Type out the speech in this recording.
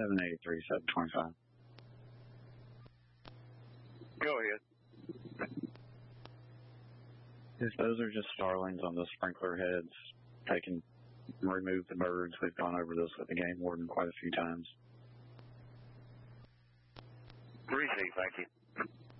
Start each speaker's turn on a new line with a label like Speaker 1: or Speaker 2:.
Speaker 1: 783, 725.
Speaker 2: Go ahead.
Speaker 1: If those are just starlings on the sprinkler heads, they can remove the birds. We've gone over this with the game warden quite a few times.
Speaker 2: Receive, thank you.